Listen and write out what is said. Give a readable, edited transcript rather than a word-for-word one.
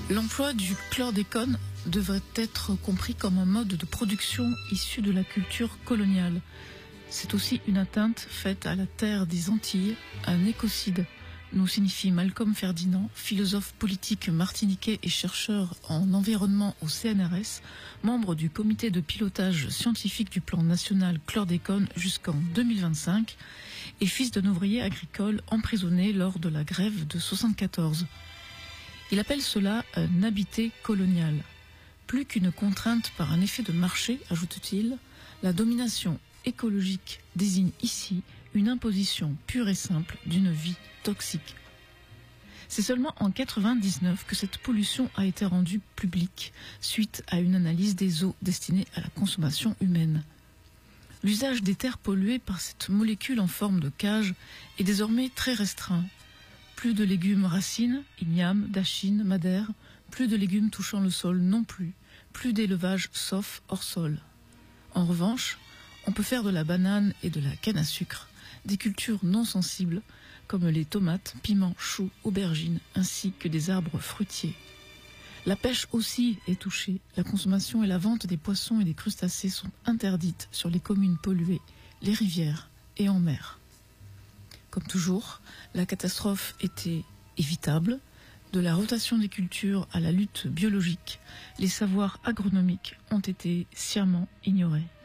L'emploi du chlordécone devrait être compris comme un mode de production issu de la culture coloniale. C'est aussi une atteinte faite à la terre des Antilles, un écocide, nous signifie Malcolm Ferdinand, philosophe politique martiniquais et chercheur en environnement au CNRS, membre du comité de pilotage scientifique du plan national chlordécone jusqu'en 2025 et fils d'un ouvrier agricole emprisonné lors de la grève de 1974. Il appelle cela un habité colonial. Plus qu'une contrainte par un effet de marché, ajoute-t-il, la domination écologique désigne ici une imposition pure et simple d'une vie toxique. C'est seulement en 1999 que cette pollution a été rendue publique suite à une analyse des eaux destinées à la consommation humaine. L'usage des terres polluées par cette molécule en forme de cage est désormais très restreint. Plus de légumes racines, igname, dachine, madère, plus de légumes touchant le sol non plus, plus d'élevage sauf hors sol. En revanche, on peut faire de la banane et de la canne à sucre, des cultures non sensibles comme les tomates, piments, choux, aubergines, ainsi que des arbres fruitiers. La pêche aussi est touchée. La consommation et la vente des poissons et des crustacés sont interdites sur les communes polluées, les rivières et en mer. Comme toujours, la catastrophe était évitable. De la rotation des cultures à la lutte biologique, les savoirs agronomiques ont été sciemment ignorés.